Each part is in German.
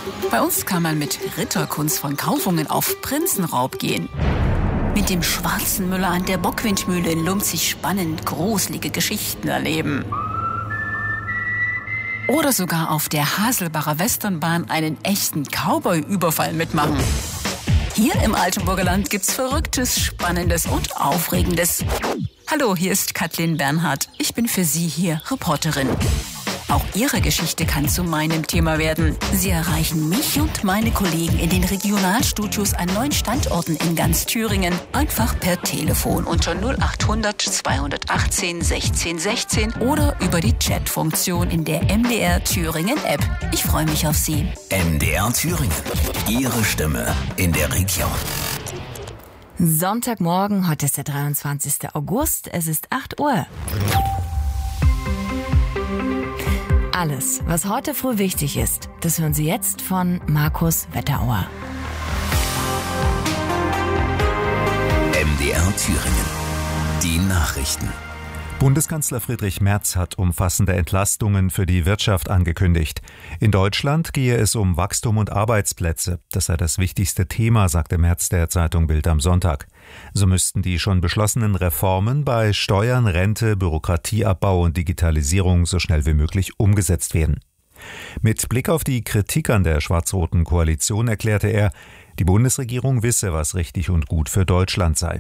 Bei uns kann man mit Ritterkunst von Kaufungen auf Prinzenraub gehen. Mit dem schwarzen Müller an der Bockwindmühle in Lumpzig spannend gruselige Geschichten erleben. Oder sogar auf der Haselbacher Westernbahn einen echten Cowboy-Überfall mitmachen. Hier im Altenburger Land gibt's Verrücktes, Spannendes und Aufregendes. Hallo, hier ist Kathleen Bernhardt. Ich bin für Sie hier Reporterin. Auch Ihre Geschichte kann zu meinem Thema werden. Sie erreichen mich und meine Kollegen in den Regionalstudios an 9 Standorten in ganz Thüringen. Einfach per Telefon unter 0800 218 16 16 oder über die Chatfunktion in der MDR Thüringen App. Ich freue mich auf Sie. MDR Thüringen. Ihre Stimme in der Region. Sonntagmorgen, heute ist der 23. August, es ist 8 Uhr. Alles, was heute früh wichtig ist, das hören Sie jetzt von Markus Wetterauer. MDR Thüringen. Die Nachrichten. Bundeskanzler Friedrich Merz hat umfassende Entlastungen für die Wirtschaft angekündigt. In Deutschland gehe es um Wachstum und Arbeitsplätze. Das sei das wichtigste Thema, sagte Merz der Zeitung Bild am Sonntag. So müssten die schon beschlossenen Reformen bei Steuern, Rente, Bürokratieabbau und Digitalisierung so schnell wie möglich umgesetzt werden. Mit Blick auf die Kritik an der schwarz-roten Koalition erklärte er, die Bundesregierung wisse, was richtig und gut für Deutschland sei.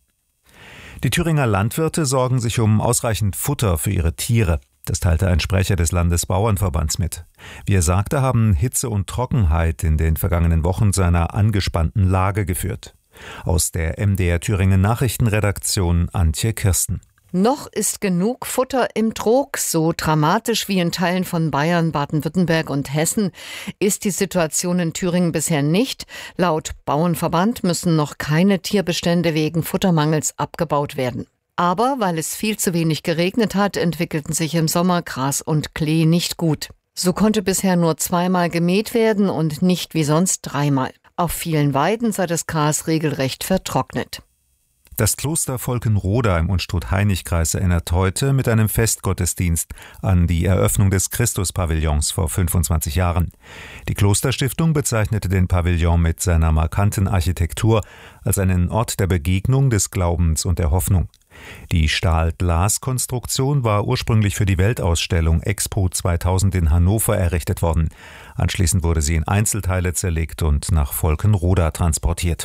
Die Thüringer Landwirte sorgen sich um ausreichend Futter für ihre Tiere. Das teilte ein Sprecher des Landesbauernverbands mit. Wie er sagte, haben Hitze und Trockenheit in den vergangenen Wochen zu einer angespannten Lage geführt. Aus der MDR Thüringen Nachrichtenredaktion Antje Kirsten. Noch ist genug Futter im Trog. So dramatisch wie in Teilen von Bayern, Baden-Württemberg und Hessen ist die Situation in Thüringen bisher nicht. Laut Bauernverband müssen noch keine Tierbestände wegen Futtermangels abgebaut werden. Aber weil es viel zu wenig geregnet hat, entwickelten sich im Sommer Gras und Klee nicht gut. So konnte bisher nur 2-mal gemäht werden und nicht wie sonst 3-mal. Auf vielen Weiden sei das Gras regelrecht vertrocknet. Das Kloster Volkenroda im Unstrut-Hainich-Kreis erinnert heute mit einem Festgottesdienst an die Eröffnung des Christus-Pavillons vor 25 Jahren. Die Klosterstiftung bezeichnete den Pavillon mit seiner markanten Architektur als einen Ort der Begegnung, des Glaubens und der Hoffnung. Die Stahl-Glas-Konstruktion war ursprünglich für die Weltausstellung Expo 2000 in Hannover errichtet worden. Anschließend wurde sie in Einzelteile zerlegt und nach Volkenroda transportiert.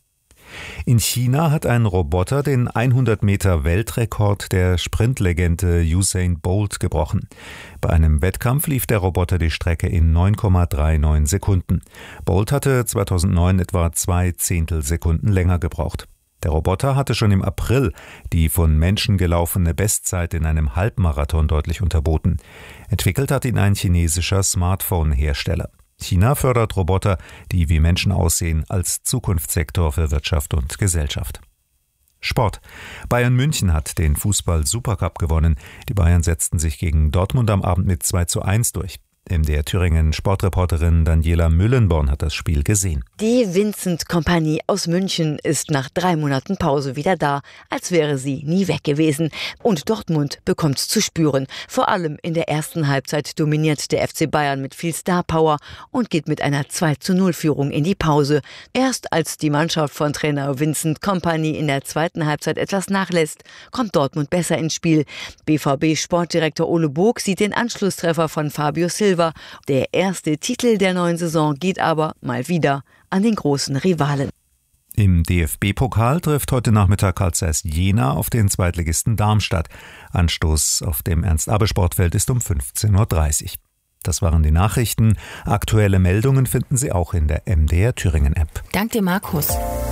In China hat ein Roboter den 100-Meter-Weltrekord der Sprintlegende Usain Bolt gebrochen. Bei einem Wettkampf lief der Roboter die Strecke in 9,39 Sekunden. Bolt hatte 2009 etwa 2 Zehntelsekunden länger gebraucht. Der Roboter hatte schon im April die von Menschen gelaufene Bestzeit in einem Halbmarathon deutlich unterboten. Entwickelt hat ihn ein chinesischer Smartphone-Hersteller. China fördert Roboter, die wie Menschen aussehen, als Zukunftssektor für Wirtschaft und Gesellschaft. Sport. Bayern München hat den Fußball-Supercup gewonnen. Die Bayern setzten sich gegen Dortmund am Abend mit 2:1 durch. MDR Thüringen Sportreporterin Daniela Müllenborn hat das Spiel gesehen. Die Vincent-Kompanie aus München ist nach 3 Monaten Pause wieder da, als wäre sie nie weg gewesen. Und Dortmund bekommt's zu spüren. Vor allem in der ersten Halbzeit dominiert der FC Bayern mit viel Star-Power und geht mit einer 2:0-Führung in die Pause. Erst als die Mannschaft von Trainer Vincent Kompany in der zweiten Halbzeit etwas nachlässt, kommt Dortmund besser ins Spiel. BVB-Sportdirektor Ole Bog sieht den Anschlusstreffer von Fabio Silva. Der erste Titel der neuen Saison geht aber mal wieder an den großen Rivalen. Im DFB-Pokal trifft heute Nachmittag Carl Zeiss Jena auf den Zweitligisten Darmstadt. Anstoß auf dem Ernst-Abbe-Sportfeld ist um 15:30 Uhr. Das waren die Nachrichten. Aktuelle Meldungen finden Sie auch in der MDR Thüringen-App. Dank dir, Markus.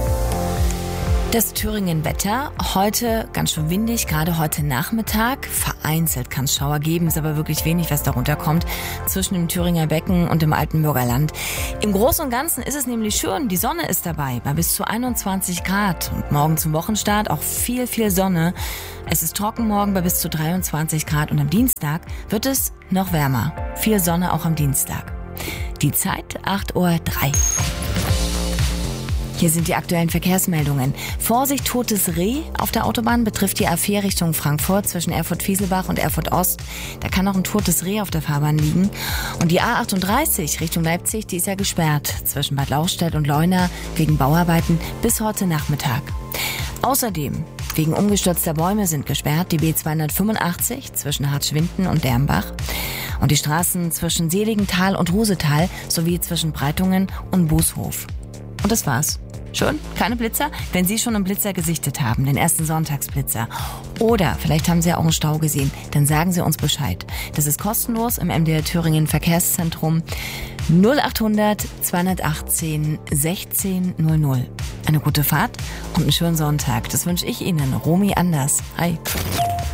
Das Thüringen-Wetter, heute ganz schön windig, gerade heute Nachmittag. Vereinzelt kann es Schauer geben, ist aber wirklich wenig, was darunter kommt, zwischen dem Thüringer Becken und dem Altenburger Land. Im Großen und Ganzen ist es nämlich schön, die Sonne ist dabei, bei bis zu 21 Grad. Und morgen zum Wochenstart auch viel, viel Sonne. Es ist trocken morgen bei bis zu 23 Grad und am Dienstag wird es noch wärmer. Viel Sonne auch am Dienstag. Die Zeit 8:03 Uhr. Hier sind die aktuellen Verkehrsmeldungen. Vorsicht, totes Reh auf der Autobahn betrifft die A4 Richtung Frankfurt zwischen Erfurt-Fieselbach und Erfurt-Ost. Da kann noch ein totes Reh auf der Fahrbahn liegen. Und die A38 Richtung Leipzig, die ist ja gesperrt zwischen Bad Lauchstädt und Leuna wegen Bauarbeiten bis heute Nachmittag. Außerdem, wegen umgestürzter Bäume sind gesperrt die B285 zwischen Hartschwinden und Dermbach und die Straßen zwischen Seligenthal und Rusetal sowie zwischen Breitungen und Bußhof. Und das war's. Schon? Keine Blitzer? Wenn Sie schon einen Blitzer gesichtet haben, den ersten Sonntagsblitzer, oder vielleicht haben Sie ja auch einen Stau gesehen, dann sagen Sie uns Bescheid. Das ist kostenlos im MDR Thüringen Verkehrszentrum 0800 218 1600. Eine gute Fahrt und einen schönen Sonntag. Das wünsche ich Ihnen, Romy Anders. Hi.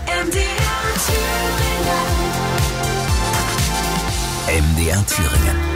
MDR Thüringen.